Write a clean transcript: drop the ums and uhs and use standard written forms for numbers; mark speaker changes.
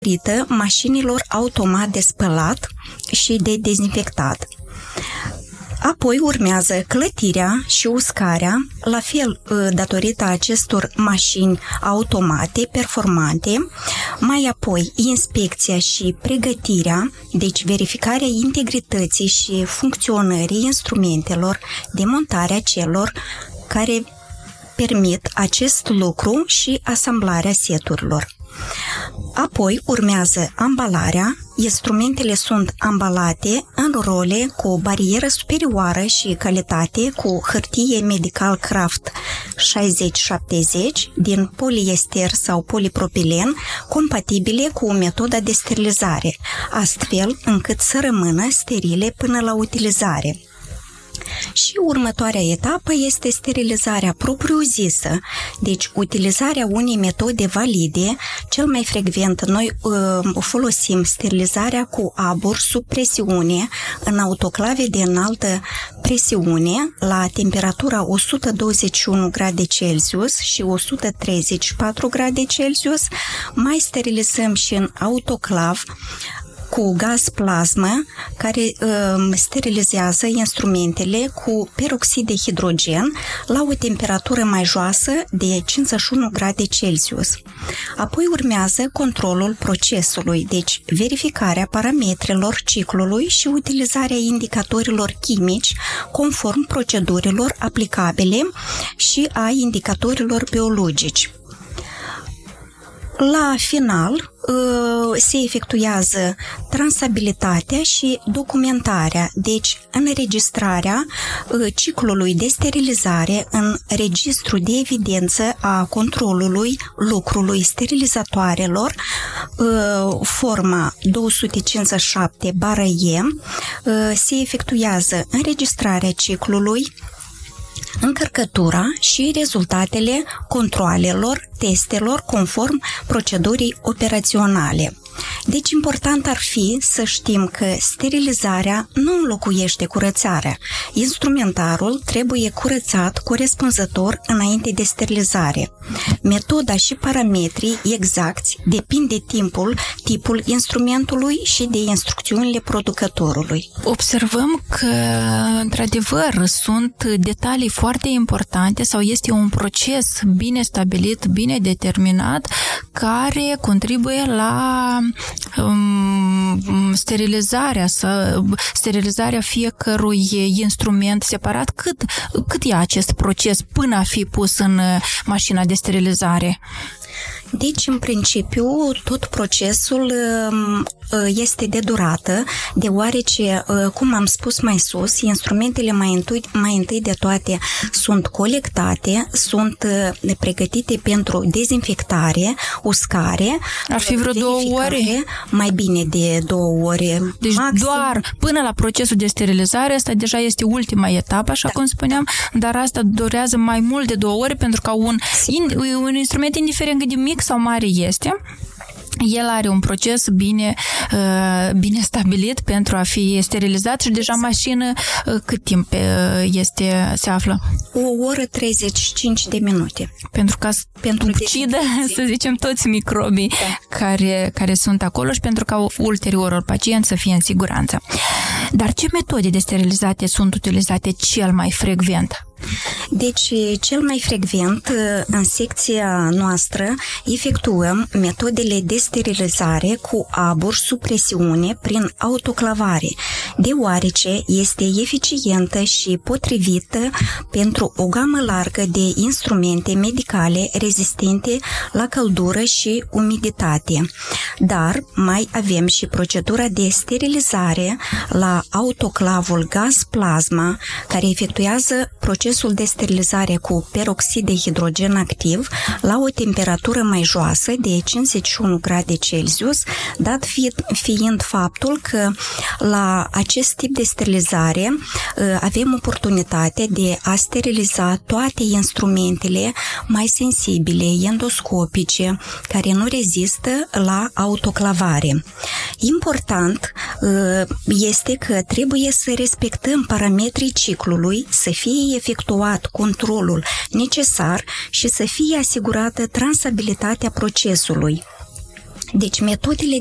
Speaker 1: mașinilor automat de spălat și de dezinfectat. Apoi urmează clătirea și uscarea, la fel datorită acestor mașini automate, performante, mai apoi inspecția și pregătirea, deci verificarea integrității și funcționării instrumentelor, demontarea celor care permit acest lucru și asamblarea seturilor. Apoi urmează ambalarea. Instrumentele sunt ambalate în role cu o barieră superioară și calitate cu hârtie Medical Craft 60-70 din poliester sau polipropilen compatibile cu metoda de sterilizare, astfel încât să rămână sterile până la utilizare. Și următoarea etapă este sterilizarea propriu-zisă, deci utilizarea unei metode valide. Cel mai frecvent noi folosim sterilizarea cu abur sub presiune în autoclave de înaltă presiune la temperatura 121 grade Celsius și 134 grade Celsius. Mai sterilizăm și în autoclav cu gaz plasmă, care sterilizează instrumentele cu peroxid de hidrogen la o temperatură mai joasă de 51 grade Celsius. Apoi urmează controlul procesului, deci verificarea parametrilor ciclului și utilizarea indicatorilor chimici conform procedurilor aplicabile și a indicatorilor biologici. La final, se efectuează trasabilitatea și documentarea, deci înregistrarea ciclului de sterilizare în registru de evidență a controlului lucrului sterilizatoarelor, forma 257/E, se efectuează înregistrarea ciclului, încărcătura și rezultatele controalelor, testelor conform procedurii operaționale. Deci important ar fi să știm că sterilizarea nu înlocuiește curățarea. Instrumentarul trebuie curățat corespunzător înainte de sterilizare. Metoda și parametrii exacti depind de tipul instrumentului și de instrucțiunile producătorului.
Speaker 2: Observăm că, într-adevăr, sunt detalii foarte importante sau este un proces bine stabilit, bine determinat, care contribuie la sterilizarea fiecărui instrument separat. Cât ia acest proces până a fi pus în mașina de sterilizare?
Speaker 1: Deci, în principiu, tot procesul este de durată, deoarece, cum am spus mai sus, instrumentele mai întâi de toate sunt colectate, sunt pregătite pentru dezinfectare, uscare.
Speaker 2: Ar fi vreo 2 ore?
Speaker 1: Mai bine de 2 ore.
Speaker 2: Deci maxim. Doar până la procesul de sterilizare, asta deja este ultima etapă, așa cum spuneam, dar asta durează mai mult de 2 ore, pentru că un instrument, indiferent cât de mic sau mare este, el are un proces bine stabilit pentru a fi sterilizat și deja mașină cât timp se află?
Speaker 1: 1 oră 35 de minute.
Speaker 2: Pentru ca ucidă, să zicem, toți microbii care sunt acolo și pentru ca ulterior pacient să fie în siguranță. Dar ce metode de sterilizare sunt utilizate cel mai frecvent?
Speaker 1: Deci, cel mai frecvent în secția noastră efectuăm metodele de sterilizare cu abur sub presiune prin autoclavare, deoarece este eficientă și potrivită pentru o gamă largă de instrumente medicale rezistente la căldură și umiditate. Dar mai avem și procedura de sterilizare la autoclavul gaz plasma, care efectuează procesul de sterilizare cu peroxid de hidrogen activ la o temperatură mai joasă de 51 grade Celsius, dat fiind faptul că la acest tip de sterilizare avem oportunitatea de a steriliza toate instrumentele mai sensibile, endoscopice, care nu rezistă la autoclavare. Important este că trebuie să respectăm parametrii ciclului, să fie efectuat controlul necesar și să fie asigurată trasabilitatea procesului. Deci metodele